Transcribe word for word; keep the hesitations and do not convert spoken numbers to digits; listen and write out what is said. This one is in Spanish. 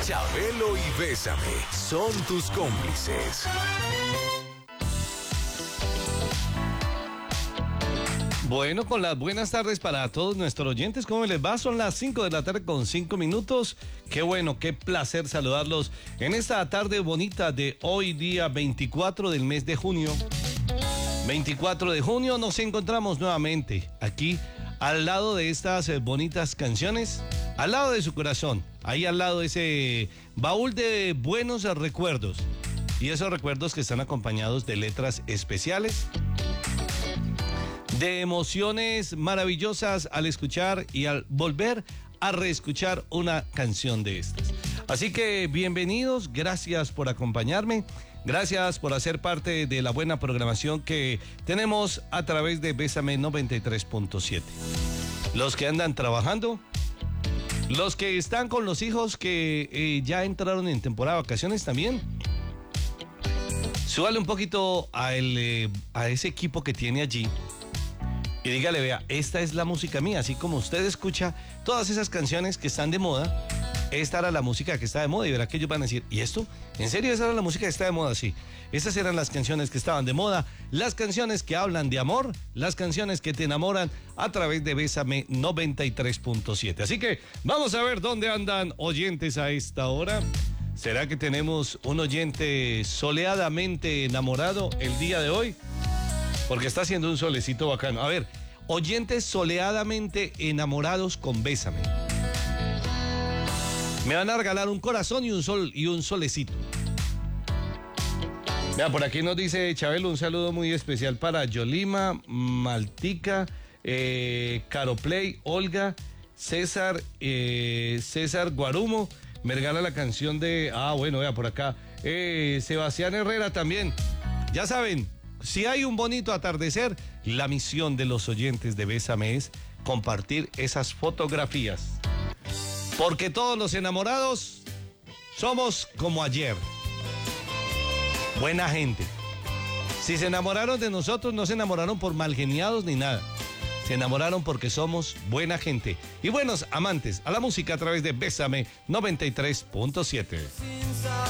Chabelo y Bésame son tus cómplices. Bueno, con las buenas tardes para todos nuestros oyentes, ¿cómo les va? Son las cinco de la tarde con cinco minutos. Qué bueno, qué placer saludarlos en esta tarde bonita de hoy, día veinticuatro del mes de junio. veinticuatro de junio nos encontramos nuevamente aquí, al lado de estas bonitas canciones, al lado de su corazón, ahí al lado de ese baúl de buenos recuerdos. Y esos recuerdos que están acompañados de letras especiales, de emociones maravillosas al escuchar y al volver a reescuchar una canción de estas. Así que bienvenidos, gracias por acompañarme, gracias por hacer parte de la buena programación que tenemos a través de Bésame noventa y tres punto siete. Los que andan trabajando, los que están con los hijos que eh, ya entraron en temporada de vacaciones también. Súbale un poquito a, el, eh, a ese equipo que tiene allí. Y dígale, vea, esta es la música mía, así como usted escucha todas esas canciones que están de moda, esta era la música que está de moda, y verá que ellos van a decir, ¿y esto? ¿En serio esa era la música que está de moda? Sí, esas eran las canciones que estaban de moda, las canciones que hablan de amor, las canciones que te enamoran a través de Bésame noventa y tres punto siete. Así que vamos a ver dónde andan oyentes a esta hora. ¿Será que tenemos un oyente soleadamente enamorado el día de hoy? Porque está haciendo un solecito bacano. A ver, oyentes soleadamente enamorados con Bésame. Me van a regalar un corazón y un sol y un solecito. Vea, por aquí nos dice Chabelo, un saludo muy especial para Yolima, Maltica, eh, Caroplay, Olga, César, eh, César Guarumo. Me regala la canción de... Ah, bueno, vea, por acá. Eh, Sebastián Herrera también. Ya saben, si hay un bonito atardecer, la misión de los oyentes de Bésame es compartir esas fotografías. Porque todos los enamorados somos como ayer. Buena gente. Si se enamoraron de nosotros, no se enamoraron por malgeniados ni nada. Se enamoraron porque somos buena gente y buenos amantes a la música a través de Bésame noventa y tres punto siete.